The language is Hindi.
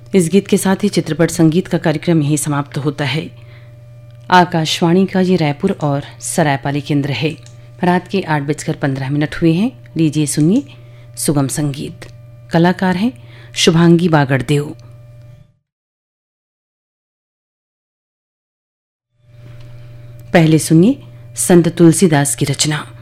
इस गीत के साथ ही चित्रपट संगीत का कार्यक्रम यहीं समाप्त होता है। आकाशवाणी का ये रायपुर और सरायपाली केंद्र है। रात के 8:15 हुए हैं। लीजिए सुनिए सुगम संगीत। कलाकार हैं शुभांगी बागड़देव। पहले सुनिए संत तुलसीदास की रचना।